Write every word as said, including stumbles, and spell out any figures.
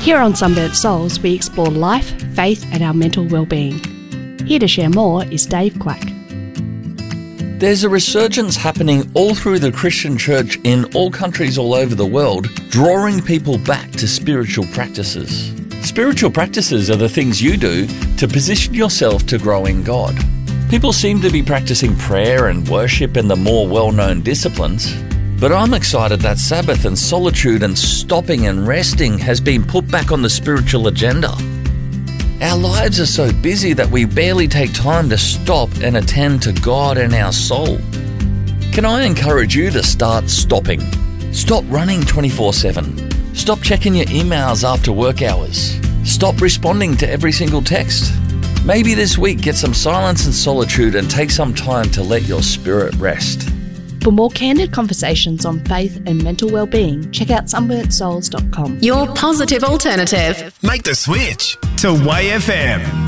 Here on Sunburnt Souls, we explore life, faith and our mental well-being. Here to share more is Dave Quack. There's a resurgence happening all through the Christian church in all countries all over the world, drawing people back to spiritual practices. Spiritual practices are the things you do to position yourself to grow in God. People seem to be practicing prayer and worship in the more well-known disciplines, but I'm excited that Sabbath and solitude and stopping and resting has been put back on the spiritual agenda. Our lives are so busy that we barely take time to stop and attend to God and our soul. Can I encourage you to start stopping? Stop running twenty-four seven. Stop checking your emails after work hours. Stop responding to every single text. Maybe this week get some silence and solitude and take some time to let your spirit rest. For more candid conversations on faith and mental well-being, check out sunburnt souls dot com. Your positive alternative. Make the switch to Y F M.